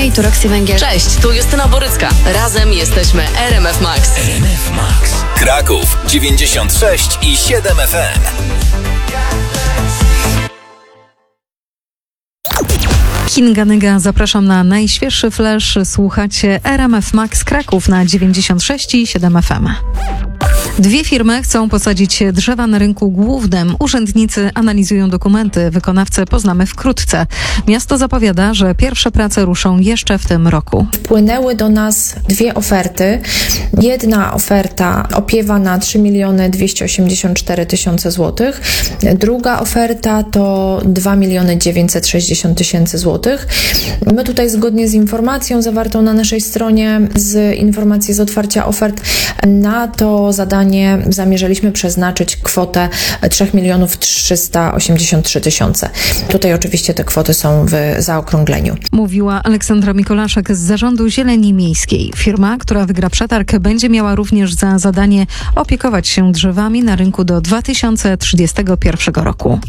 Hej, tu Roxy Węgiel. Cześć, tu Justyna Borycka. Razem jesteśmy RMF Max. RMF Max. Kraków 96 i 7 FM. Kinga Nyga, zapraszam na najświeższy flash. Słuchacie RMF Max Kraków na 96 i 7 FM. Dwie firmy chcą posadzić drzewa na rynku głównym. Urzędnicy analizują dokumenty. Wykonawcę poznamy wkrótce. Miasto zapowiada, że pierwsze prace ruszą jeszcze w tym roku. Wpłynęły do nas dwie oferty. Jedna oferta opiewa na 3 284 000 złotych. Druga oferta to 2 960 000 złotych. My tutaj zgodnie z informacją zawartą na naszej stronie, z informacji z otwarcia ofert, na to zadanie zamierzaliśmy przeznaczyć kwotę 3 383 000. Tutaj oczywiście te kwoty są w zaokrągleniu. Mówiła Aleksandra Mikolaszek z Zarządu Zieleni Miejskiej. Firma, która wygra przetarg, będzie miała również za zadanie opiekować się drzewami na rynku do 2031 roku.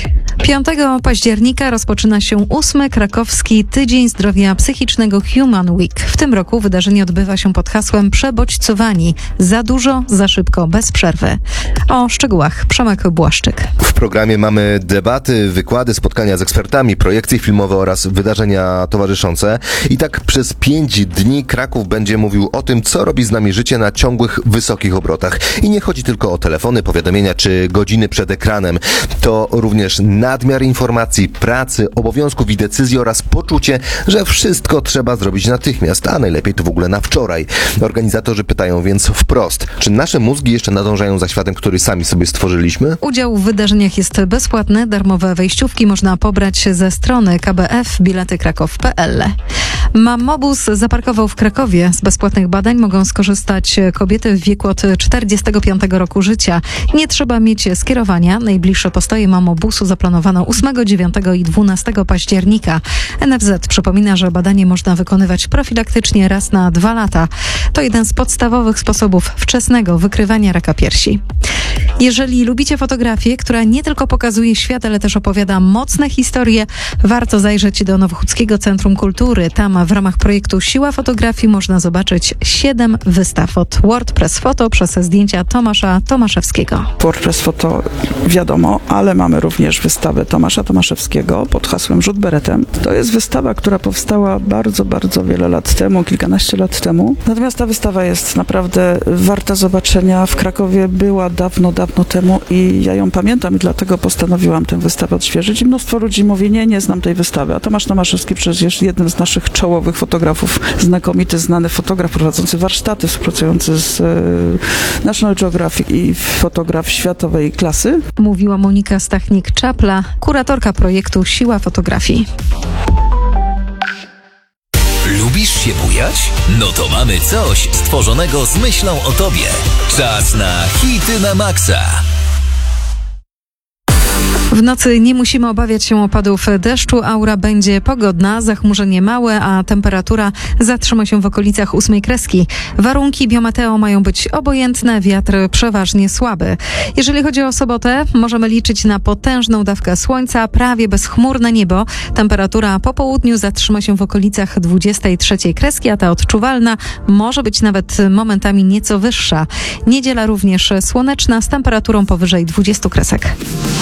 5 października rozpoczyna się 8. Krakowski Tydzień Zdrowia Psychicznego Human Week. W tym roku wydarzenie odbywa się pod hasłem Przebodźcowani. Za dużo, za szybko, bez przerwy. O szczegółach Przemek Błaszczyk. W programie mamy debaty, wykłady, spotkania z ekspertami, projekcje filmowe oraz wydarzenia towarzyszące. I tak przez 5 dni Kraków będzie mówił o tym, co robi z nami życie na ciągłych, wysokich obrotach. I nie chodzi tylko o telefony, powiadomienia czy godziny przed ekranem. To również nadmiar informacji, pracy, obowiązków i decyzji oraz poczucie, że wszystko trzeba zrobić natychmiast, a najlepiej to w ogóle na wczoraj. Organizatorzy pytają więc wprost, czy nasze mózgi jeszcze nadążają za światem, który sami sobie stworzyliśmy? Udział w wydarzeniach jest bezpłatny. Darmowe wejściówki można pobrać ze strony kbf-bilety-krakow.pl. Mammobus zaparkował w Krakowie. Z bezpłatnych badań mogą skorzystać kobiety w wieku od 45 roku życia. Nie trzeba mieć skierowania. Najbliższe postoje mammobusu zaplanowano 8, 9 i 12 października. NFZ przypomina, że badanie można wykonywać profilaktycznie raz na 2 lata. To jeden z podstawowych sposobów wczesnego wykrywania raka piersi. Jeżeli lubicie fotografię, która nie tylko pokazuje świat, ale też opowiada mocne historie, warto zajrzeć do Nowochódzkiego Centrum Kultury. Tam w ramach projektu Siła Fotografii można zobaczyć 7 wystaw od WordPress Foto przez zdjęcia Tomasza Tomaszewskiego. WordPress Foto wiadomo, ale mamy również wystawę Tomasza Tomaszewskiego pod hasłem Rzut beretem. To jest wystawa, która powstała bardzo, bardzo wiele lat temu, kilkanaście lat temu. Natomiast ta wystawa jest naprawdę warta zobaczenia. W Krakowie była dawno temu i ja ją pamiętam i dlatego postanowiłam tę wystawę odświeżyć. I mnóstwo ludzi mówi, nie znam tej wystawy. A Tomasz Tomaszewski przecież jest jednym z naszych czołowych fotografów, znakomity, znany fotograf prowadzący warsztaty, współpracujący z National Geographic i fotograf światowej klasy. Mówiła Monika Stachnik-Czapla, kuratorka projektu Siła Fotografii. Lubisz się bujać? No to mamy coś stworzonego z myślą o tobie. Czas na hity na maksa. W nocy nie musimy obawiać się opadów deszczu, aura będzie pogodna, zachmurzenie małe, a temperatura zatrzyma się w okolicach 8 kreski. Warunki biometeo mają być obojętne, wiatr przeważnie słaby. Jeżeli chodzi o sobotę, możemy liczyć na potężną dawkę słońca, prawie bezchmurne niebo. Temperatura po południu zatrzyma się w okolicach 23 kreski, a ta odczuwalna może być nawet momentami nieco wyższa. Niedziela również słoneczna z temperaturą powyżej 20 kresek.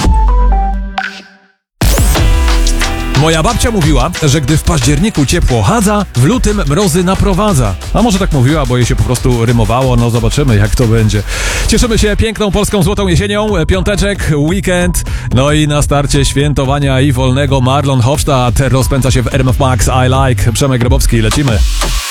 Moja babcia mówiła, że gdy w październiku ciepło chadza, w lutym mrozy naprowadza. A może tak mówiła, bo jej się po prostu rymowało, no zobaczymy jak to będzie. Cieszymy się piękną polską złotą jesienią, piąteczek, weekend, no i na starcie świętowania i wolnego Marlon Hofstadt rozpędza się w RMF Max I Like. Przemek Grabowski, lecimy.